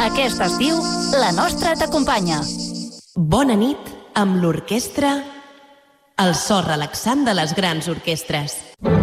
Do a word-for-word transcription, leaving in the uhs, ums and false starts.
Aquest estiu, la nostra t'acompanya. Bona nit amb l'orquestra El so relaxant de les grans orquestres.